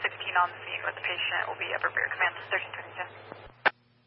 15 on the scene with the patient will be Upper Bear Command 1322.